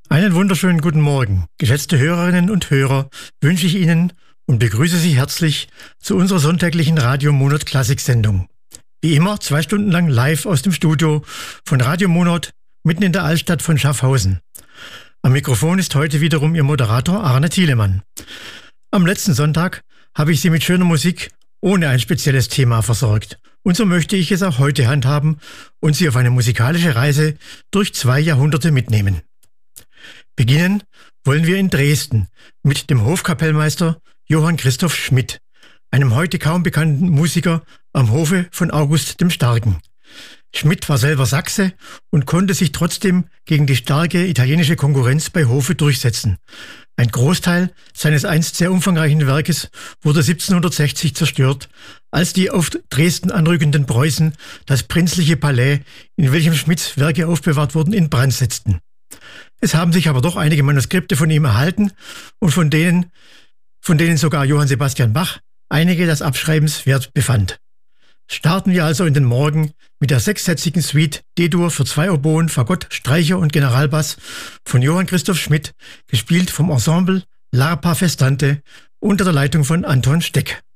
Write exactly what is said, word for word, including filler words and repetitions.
Einen wunderschönen guten Morgen, geschätzte Hörerinnen und Hörer, wünsche ich Ihnen und begrüße Sie herzlich zu unserer sonntäglichen Radio Monat Klassik-Sendung. Wie immer zwei Stunden lang live aus dem Studio von Radio Monat mitten in der Altstadt von Schaffhausen. Am Mikrofon ist heute wiederum Ihr Moderator Arne Thielemann. Am letzten Sonntag habe ich Sie mit schöner Musik ohne ein spezielles Thema versorgt. Und so möchte ich es auch heute handhaben und Sie auf eine musikalische Reise durch zwei Jahrhunderte mitnehmen. Beginnen wollen wir in Dresden mit dem Hofkapellmeister Johann Christoph Schmidt, einem heute kaum bekannten Musiker am Hofe von August dem Starken. Schmidt war selber Sachse und konnte sich trotzdem gegen die starke italienische Konkurrenz bei Hofe durchsetzen. Ein Großteil seines einst sehr umfangreichen Werkes wurde siebzehnhundertsechzig zerstört, als die auf Dresden anrückenden Preußen das prinzliche Palais, in welchem Schmidts Werke aufbewahrt wurden, in Brand setzten. Es haben sich aber doch einige Manuskripte von ihm erhalten und von denen, von denen sogar Johann Sebastian Bach einige das Abschreibens wert befand. Starten wir also in den Morgen mit der sechssätzigen Suite D-Dur für zwei Oboen, Fagott, Streicher und Generalbass von Johann Christoph Schmidt, gespielt vom Ensemble L'Arpa Festante unter der Leitung von Anton Steck.